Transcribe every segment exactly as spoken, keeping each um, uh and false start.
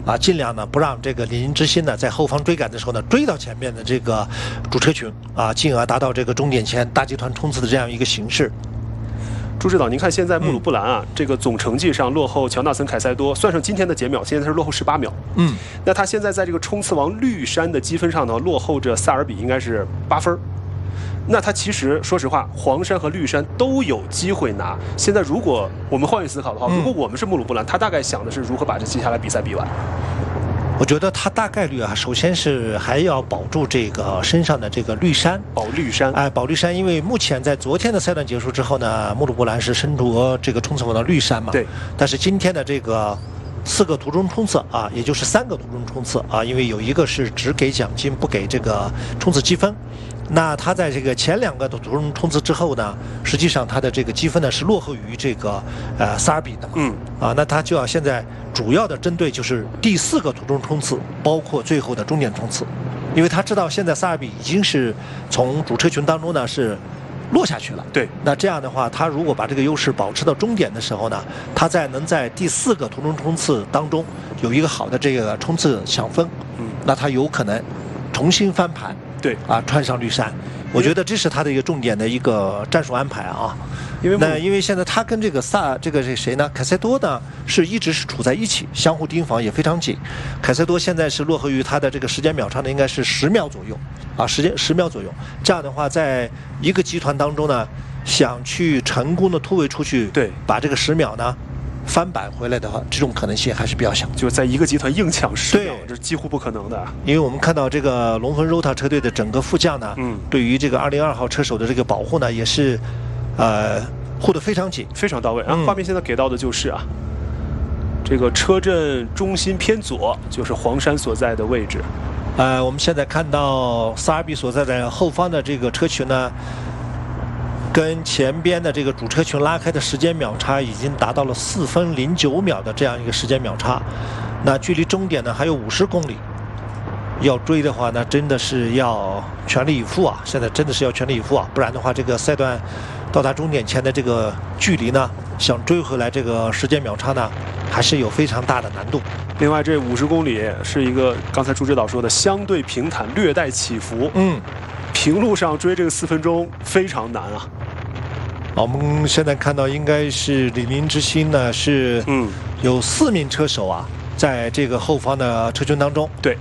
啊，尽量呢不让这个林之星呢在后方追赶的时候呢追到前面的这个主车群啊，进而达到这个终点前大集团冲刺的这样一个形式。 朱指导，您看现在穆鲁布兰啊，嗯、这个总成绩上落后乔纳森凯塞多，算上今天的减秒，现在是落后十八秒。 嗯， 那他现在在这个冲刺王绿山的积分上呢，落后着萨尔比应该是八分。那他其实说实话，黄山和绿山都有机会拿。现在如果我们换位思考的话，如果我们是穆鲁布兰，他大概想的是如何把这接下来比赛比完。 我觉得他大概率啊，首先是还要保住这个身上的这个绿衫， 保绿衫。 哎，保绿衫，因为目前在昨天的赛段结束之后呢，穆鲁布兰是身着这个冲刺王的绿衫嘛。 对。 但是今天的这个四个途中冲刺啊，也就是三个途中冲刺啊，因为有一个是只给奖金不给这个冲刺积分。那他在这个前两个途中冲刺之后呢，实际上他的这个积分呢是落后于这个呃萨尔比的嘛。 嗯。 啊，那他就要现在主要的针对就是第四个途中冲刺，包括最后的终点冲刺，因为他知道现在萨尔比已经是从主车群当中呢是落下去了。 对。 那这样的话，他如果把这个优势保持到终点的时候呢，他在能在第四个途中冲刺当中有一个好的这个冲刺抢分， 嗯， 那他有可能重新翻盘。 对啊，穿上绿衫，我觉得这是他的一个重点的一个战术安排啊。 因为那因为现在他跟这个萨这个这谁呢？凯塞多呢是一直是处在一起，相互盯防也非常紧。凯塞多现在是落后于他的这个时间秒差呢，应该是十秒左右啊，时间十秒左右。这样的话，在一个集团当中呢，想去成功的突围出去， 对， 把这个十秒呢翻版回来的话，这种可能性还是比较小。 就在一个集团硬抢十秒，这是几乎不可能的。 因为我们看到这个龙魂 Rota 车队的整个副将呢， 嗯， 对于这个二零二号车手的这个保护呢，也是，呃，护得非常紧， 非常到位啊。画面现在给到的就是啊，这个车阵中心偏左，就是黄山所在的位置。 呃，我们现在看到萨尔比所在的后方的这个车群呢，跟前边的这个主车群拉开的时间秒差已经达到了四分零九秒的这样一个时间秒差，那距离终点呢还有五十公里，要追的话，那真的是要全力以赴啊！现在真的是要全力以赴啊，不然的话，这个赛段到达终点前的这个距离呢，想追回来这个时间秒差呢，还是有非常大的难度。 另外，这五十公里是一个刚才朱指导说的相对平坦，略带起伏。 嗯， 平路上追这个四分钟非常难啊。 我们现在看到应该是李林之星呢，是嗯有四名车手啊，在这个后方的车群当中。 对。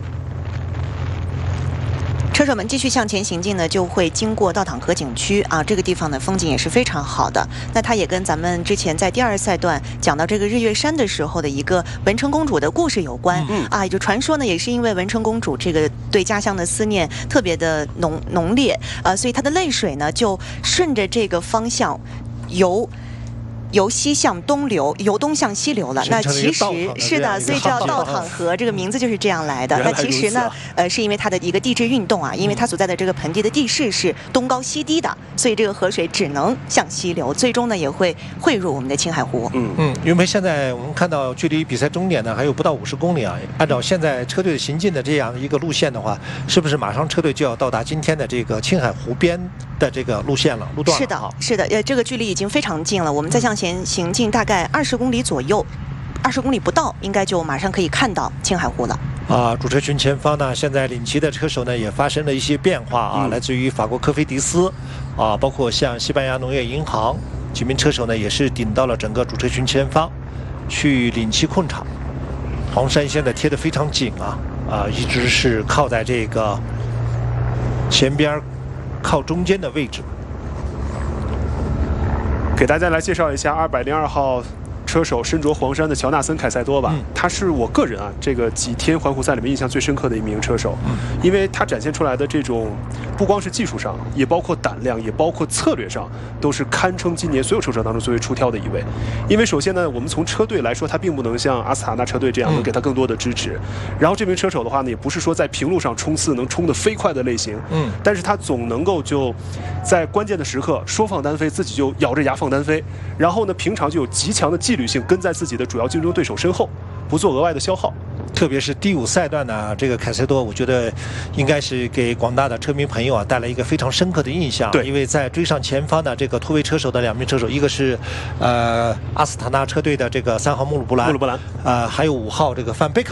车手们继续向前行进呢，就会经过道坦河景区啊，这个地方呢风景也是非常好的。那它也跟咱们之前在第二赛段讲到这个日月山的时候的一个文成公主的故事有关。 嗯啊，也就传说呢，也是因为文成公主这个对家乡的思念特别的浓浓烈，呃，所以她的泪水呢就顺着这个方向由。由西向东流，由东向西流了。那其实是的，所以叫道坦河，这个名字就是这样来的。那其实呢，呃，是因为它的一个地质运动啊，因为它所在的这个盆地的地势是东高西低的，所以这个河水只能向西流，最终呢也会汇入我们的青海湖。 嗯嗯，因为现在我们看到距离比赛终点呢还有不到五十公里啊，按照现在车队行进的这样一个路线的话，是不是马上车队就要到达今天的这个青海湖边的这个路线了？路段了？ 是的，是的，呃，这个距离已经非常近了，我们再向前行进大概二十公里左右，二十公里不到，应该就马上可以看到青海湖了。 啊，主车群前方呢，现在领骑的车手呢也发生了一些变化啊， 嗯、 来自于法国科菲迪斯，啊，包括像西班牙农业银行几名车手呢，也是顶到了整个主车群前方，去领骑控场。黄山现在贴得非常紧啊，啊，一直是靠在这个前边靠中间的位置。 给大家来介绍一下二百零二号车手身着黄衫的乔纳森凯塞多吧。 嗯、 他是我个人啊，这个几天环湖赛里面印象最深刻的一名车手， 嗯、 因为他展现出来的这种不光是技术上，也包括胆量，也包括策略上，都是堪称今年所有车手当中最为出挑的一位。因为首先呢，我们从车队来说，他并不能像阿斯塔纳车队这样能给他更多的支持。嗯、然后这名车手的话呢，也不是说在平路上冲刺能冲得飞快的类型， 嗯， 但是他总能够就在关键的时刻说放单飞，自己就咬着牙放单飞。然后呢，平常就有极强的纪律性，跟在自己的主要竞争对手身后，不做额外的消耗。 特别是第五赛段呢，这个凯塞多，我觉得应该是给广大的车迷朋友啊带来一个非常深刻的印象。 对， 因为在追上前方的这个突围车手的两名车手，一个是呃阿斯塔纳车队的这个三号穆鲁布兰， 穆鲁布兰， 呃还有五号这个范贝克